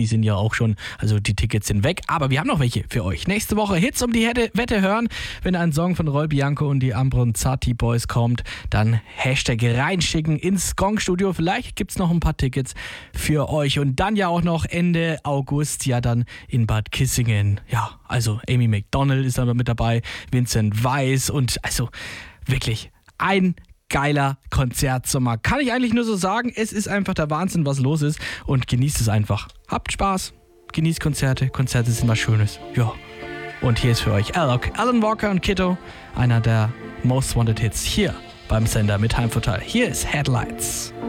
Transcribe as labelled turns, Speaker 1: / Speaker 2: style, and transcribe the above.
Speaker 1: die sind ja auch schon, also die Tickets sind weg, aber wir haben noch welche für euch. Nächste Woche Hits um die Wette hören. Wenn ein Song von Roy Bianco und die Ambronzati Boys kommt, dann Hashtag reinschicken ins Gong-Studio. Vielleicht gibt es noch ein paar Tickets für euch. Und dann ja auch noch Ende August ja dann in Bad Kissingen. Ja, also Amy McDonald ist aber mit dabei, Vincent Weiss und also wirklich ein geiler Konzertsommer. Kann ich eigentlich nur so sagen, es ist einfach der Wahnsinn, was los ist und genießt es einfach. Habt Spaß, genießt Konzerte, Konzerte sind was Schönes. Ja. Und hier ist für euch Alan Walker und Kitto, einer der Most Wanted Hits hier beim Sender mit Heimvorteil. Hier ist Headlights.